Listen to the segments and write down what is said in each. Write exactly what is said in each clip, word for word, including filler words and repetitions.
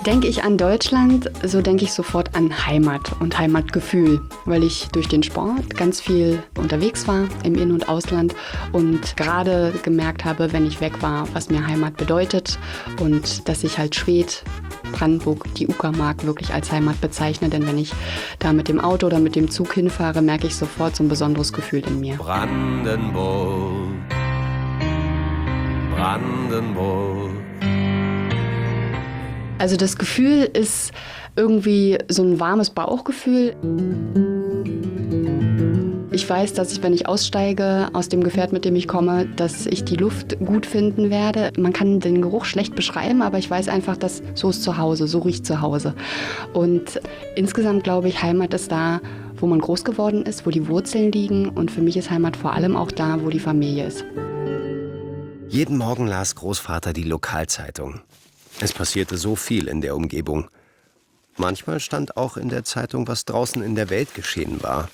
Denke ich an Deutschland, so denke ich sofort an Heimat und Heimatgefühl, weil ich durch den Sport ganz viel unterwegs war im In- und Ausland und gerade gemerkt habe, wenn ich weg war, was mir Heimat bedeutet und dass ich halt Schwedt, Brandenburg, die Uckermark wirklich als Heimat bezeichne, denn wenn ich da mit dem Auto oder mit dem Zug hinfahre, merke ich sofort so ein besonderes Gefühl in mir. Brandenburg, Brandenburg. Also das Gefühl ist irgendwie so ein warmes Bauchgefühl. Ich weiß, dass ich, wenn ich aussteige aus dem Gefährt, mit dem ich komme, dass ich die Luft gut finden werde. Man kann den Geruch schlecht beschreiben, aber ich weiß einfach, dass so ist zu Hause, so riecht zu Hause. Und insgesamt glaube ich, Heimat ist da, wo man groß geworden ist, wo die Wurzeln liegen. Und für mich ist Heimat vor allem auch da, wo die Familie ist. Jeden Morgen las Großvater die Lokalzeitung. Es passierte so viel in der Umgebung. Manchmal stand auch in der Zeitung, was draußen in der Welt geschehen war.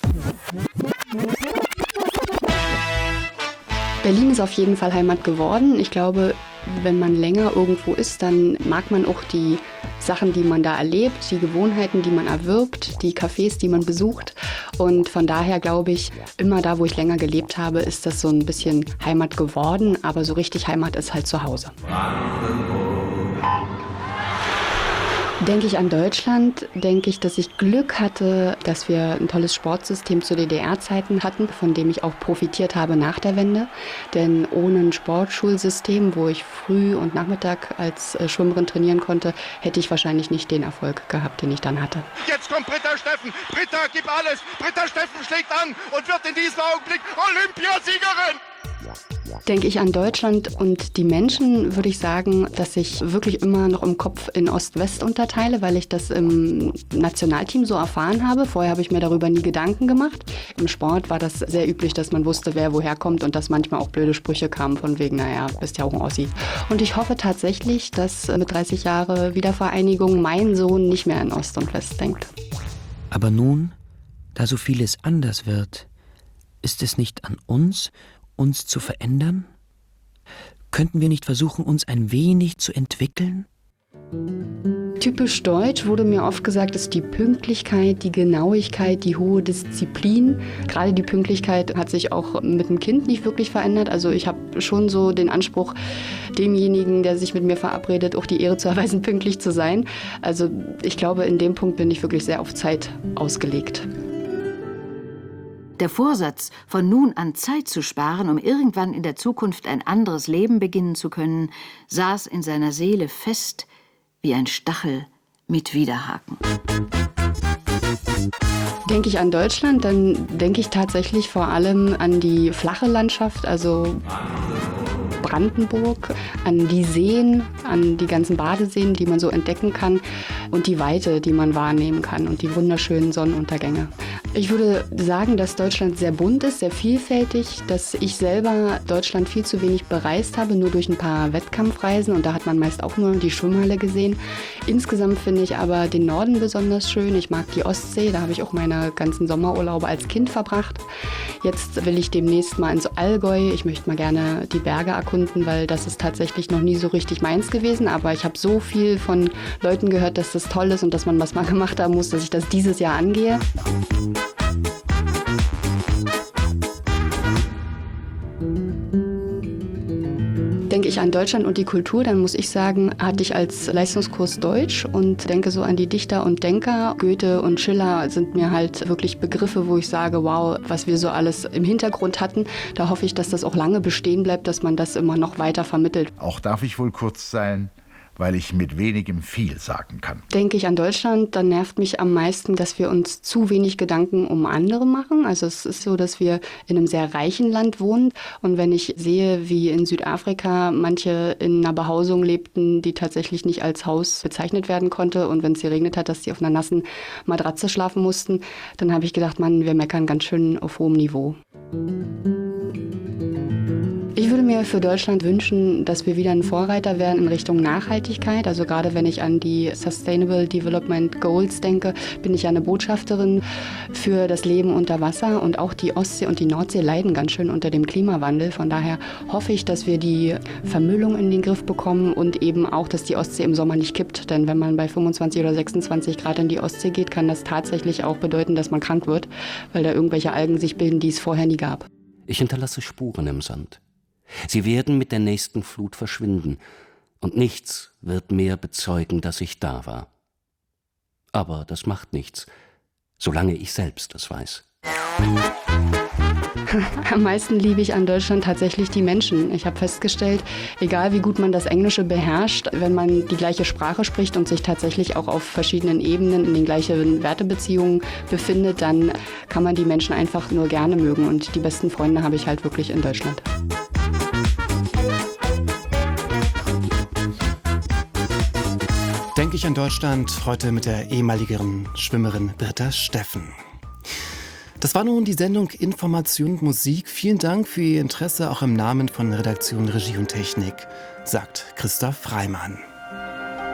Berlin ist auf jeden Fall Heimat geworden. Ich glaube, wenn man länger irgendwo ist, dann mag man auch die Sachen, die man da erlebt, die Gewohnheiten, die man erwirbt, die Cafés, die man besucht. Und von daher glaube ich, immer da, wo ich länger gelebt habe, ist das so ein bisschen Heimat geworden. Aber so richtig Heimat ist halt zu Hause. Denke ich an Deutschland, denke ich, dass ich Glück hatte, dass wir ein tolles Sportsystem zu D D R-Zeiten hatten, von dem ich auch profitiert habe nach der Wende. Denn ohne ein Sportschulsystem, wo ich früh und Nachmittag als Schwimmerin trainieren konnte, hätte ich wahrscheinlich nicht den Erfolg gehabt, den ich dann hatte. Jetzt kommt Britta Steffen. Britta, gib alles. Britta Steffen schlägt an und wird in diesem Augenblick Olympiasiegerin. Denke ich an Deutschland und die Menschen, würde ich sagen, dass ich wirklich immer noch im Kopf in Ost-West unterteile, weil ich das im Nationalteam so erfahren habe. Vorher habe ich mir darüber nie Gedanken gemacht. Im Sport war das sehr üblich, dass man wusste, wer woher kommt und dass manchmal auch blöde Sprüche kamen von wegen, naja, bist ja auch ein Ossi. Und ich hoffe tatsächlich, dass mit dreißig Jahre Wiedervereinigung mein Sohn nicht mehr in Ost und West denkt. Aber nun, da so vieles anders wird, ist es nicht an uns, uns zu verändern? Könnten wir nicht versuchen, uns ein wenig zu entwickeln? Typisch deutsch wurde mir oft gesagt, ist die Pünktlichkeit, die Genauigkeit, die hohe Disziplin. Gerade die Pünktlichkeit hat sich auch mit dem Kind nicht wirklich verändert. Also ich habe schon so den Anspruch, demjenigen, der sich mit mir verabredet, auch die Ehre zu erweisen, pünktlich zu sein. Also ich glaube, in dem Punkt bin ich wirklich sehr auf Zeit ausgelegt. Der Vorsatz, von nun an Zeit zu sparen, um irgendwann in der Zukunft ein anderes Leben beginnen zu können, saß in seiner Seele fest wie ein Stachel mit Widerhaken. Denke ich an Deutschland, dann denke ich tatsächlich vor allem an die flache Landschaft, also Brandenburg, an die Seen, an die ganzen Badeseen, die man so entdecken kann und die Weite, die man wahrnehmen kann und die wunderschönen Sonnenuntergänge. Ich würde sagen, dass Deutschland sehr bunt ist, sehr vielfältig, dass ich selber Deutschland viel zu wenig bereist habe, nur durch ein paar Wettkampfreisen und da hat man meist auch nur die Schwimmhalle gesehen. Insgesamt finde ich aber den Norden besonders schön. Ich mag die Ostsee, da habe ich auch meine ganzen Sommerurlaube als Kind verbracht. Jetzt will ich demnächst mal ins Allgäu. Ich möchte mal gerne die Berge erkunden, weil das ist tatsächlich noch nie so richtig meins gewesen. Aber ich habe so viel von Leuten gehört, dass das toll ist und dass man was mal gemacht haben muss, dass ich das dieses Jahr angehe. Denke ich an Deutschland und die Kultur, dann muss ich sagen, hatte ich als Leistungskurs Deutsch und denke so an die Dichter und Denker. Goethe und Schiller sind mir halt wirklich Begriffe, wo ich sage, wow, was wir so alles im Hintergrund hatten. Da hoffe ich, dass das auch lange bestehen bleibt, dass man das immer noch weiter vermittelt. Auch darf ich wohl kurz sein, weil ich mit wenigem viel sagen kann. Denke ich an Deutschland, dann nervt mich am meisten, dass wir uns zu wenig Gedanken um andere machen. Also es ist so, dass wir in einem sehr reichen Land wohnen. Und wenn ich sehe, wie in Südafrika manche in einer Behausung lebten, die tatsächlich nicht als Haus bezeichnet werden konnte und wenn es geregnet hat, dass die auf einer nassen Matratze schlafen mussten, dann habe ich gedacht, Mann, wir meckern ganz schön auf hohem Niveau. Ich würde mir für Deutschland wünschen, dass wir wieder ein Vorreiter werden in Richtung Nachhaltigkeit. Also gerade wenn ich an die Sustainable Development Goals denke, bin ich ja eine Botschafterin für das Leben unter Wasser. Und auch die Ostsee und die Nordsee leiden ganz schön unter dem Klimawandel. Von daher hoffe ich, dass wir die Vermüllung in den Griff bekommen und eben auch, dass die Ostsee im Sommer nicht kippt. Denn wenn man bei fünfundzwanzig oder sechsundzwanzig Grad in die Ostsee geht, kann das tatsächlich auch bedeuten, dass man krank wird, weil da irgendwelche Algen sich bilden, die es vorher nie gab. Ich hinterlasse Spuren im Sand. Sie werden mit der nächsten Flut verschwinden, und nichts wird mehr bezeugen, dass ich da war. Aber das macht nichts, solange ich selbst es weiß. Am meisten liebe ich an Deutschland tatsächlich die Menschen. Ich habe festgestellt, egal wie gut man das Englische beherrscht, wenn man die gleiche Sprache spricht und sich tatsächlich auch auf verschiedenen Ebenen in den gleichen Wertebeziehungen befindet, dann kann man die Menschen einfach nur gerne mögen. Und die besten Freunde habe ich halt wirklich in Deutschland. Denke ich an Deutschland, heute mit der ehemaligen Schwimmerin Britta Steffen. Das war nun die Sendung Information und Musik. Vielen Dank für Ihr Interesse, auch im Namen von Redaktion, Regie und Technik, sagt Christoph Reimann.